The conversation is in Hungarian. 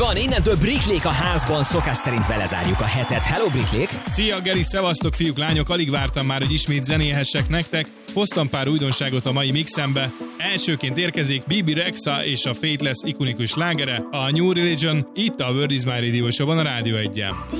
van, innentől Bricklék a házban, szokás szerint vele zárjuk a hetet. Hello Bricklék! Szia Geri, szevasztok fiúk, lányok, alig vártam már, hogy ismét zenélhessek nektek. Hoztam pár újdonságot a mai mixembe. Elsőként érkezik Bibi Rexha és a Faithless ikonikus slágere, a New Religion, itt a World is My Radio Show-ban a Rádió 1-en.